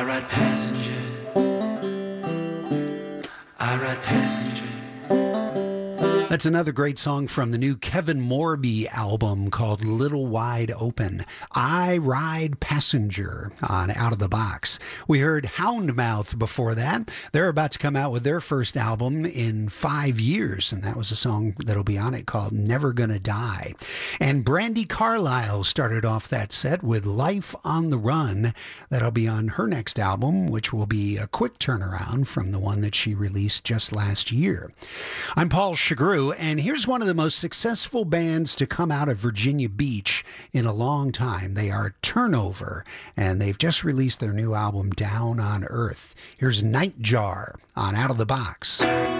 I ride passenger. I ride passenger. That's another great song from the new Kevin Morby album called Little Wide Open. I Ride Passenger on Out of the Box. We heard Houndmouth before that. They're about to come out with their first album in 5 years, and that was a song that'll be on it called Never Gonna Die. And Brandi Carlile started off that set with Life on the Run. That'll be on her next album, which will be a quick turnaround from the one that she released just last year. I'm Paul Chagru. And here's one of the most successful bands to come out of Virginia Beach in a long time. They are Turnover, and they've just released their new album, Down on Earth. Here's Nightjar on Out of the Box.